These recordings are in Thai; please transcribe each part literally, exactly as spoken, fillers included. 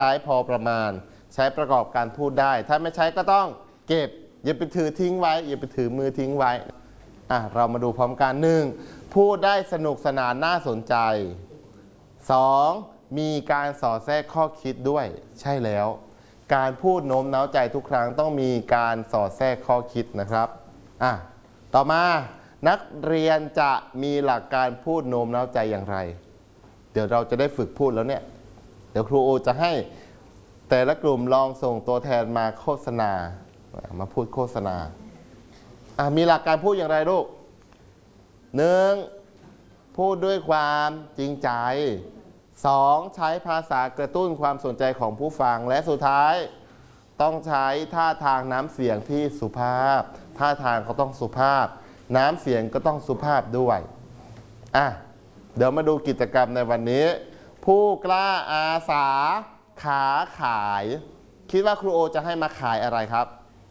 ใช้พอประมาณใช้ประกอบการพูดได้ถ้าไม่ใช้ก็ต้องเก็บอย่าไปถือทิ้งไว้อย่าไปถือมือทิ้งไว้อ่ะเรามาดูพร้อมกันหนึ่งพูดได้สนุกสนานน่าสนใจสองมีการสอดแทรกข้อคิดด้วยใช่แล้วการพูดโน้มน้าวใจทุกครั้งต้องมีการสอดแทรกข้อคิดนะครับอ่ะต่อมานักเรียนจะมีหลักการพูดโน้มน้าวใจอย่างไรเดี๋ยวเราจะได้ฝึกพูดแล้วเนี่ยเดี๋ยวครูโอจะให้แต่ละกลุ่มลองส่งตัวแทนมาโฆษณามาพูดโฆษณาอ่ะมีหลักการพูดอย่างไรลูกหนึ่งพูดด้วยความจริงใจสองใช้ภาษากระตุ้นความสนใจของผู้ฟังและสุดท้ายต้องใช้ท่าทางน้ำเสียงที่สุภาพท่าทางก็ต้องสุภาพน้ำเสียงก็ต้องสุภาพด้วยอ่ะเดี๋ยวมาดูกิจกรรมในวันนี้ผู้กล้าอาสาขาขายคิดว่าครูโอจะให้มาขายอะไรครับ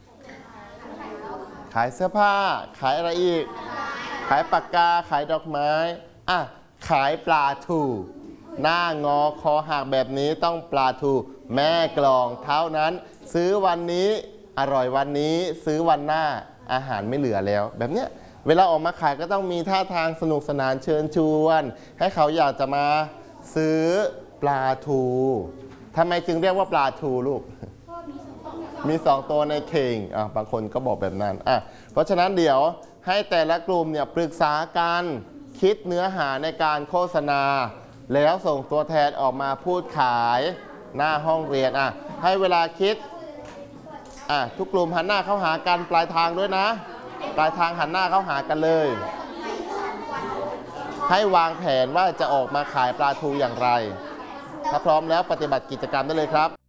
ขายเสื้อผ้าขายอะไรอีกขายปากกาขายดอกไม้อ่ะขายปลาทูหน้างอคอหักแบบนี้ต้องปลาทูแม่กลองเท่านั้นซื้อวันนี้อร่อยวันนี้ซื้อวันหน้าอาหารไม่เหลือแล้วแบบเนี้ยเวลาออกมาขายก็ต้องมีท่าทางสนุกสนานเชิญชวนให้เขาอยากจะมาซื้อปลาทูทำไมจึงเรียกว่าปลาทูลูกมีสองตัวในเข่งอ่ะบางคนก็บอกแบบนั้นอ่ะเพราะฉะนั้นเดี๋ยวให้แต่ละกลุ่มเนี่ยปรึกษากันคิดเนื้อหาในการโฆษณาแล้วส่งตัวแทนออกมาพูดขายหน้าห้องเรียนอ่ะให้เวลาคิดอ่ะทุกกลุ่มหันหน้าเข้าหากันปลายทางด้วยนะปลายทางหันหน้าเข้าหากันเลยให้วางแผนว่าจะออกมาขายปลาทูอย่างไรถ้าพร้อมแล้วปฏิบัติกิจกรรมได้เลยครับ